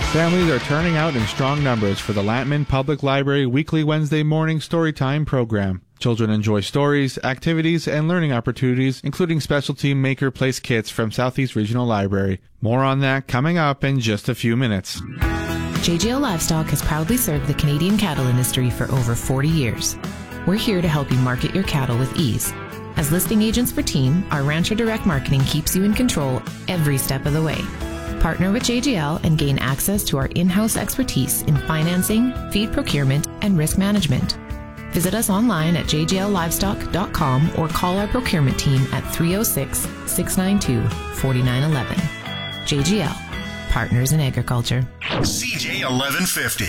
Families are turning out in strong numbers for the Lantman Public Library weekly Wednesday morning Storytime program. Children enjoy stories, activities, and learning opportunities, including specialty Maker Place kits from Southeast Regional Library. More on that coming up in just a few minutes. JGL Livestock has proudly served the Canadian cattle industry for over 40 years. We're here to help you market your cattle with ease. As listing agents for Team, our Rancher Direct Marketing keeps you in control every step of the way. Partner with JGL and gain access to our in-house expertise in financing, feed procurement, and risk management. Visit us online at jgllivestock.com or call our procurement team at 306-692-4911. JGL, Partners in Agriculture. CJ 1150.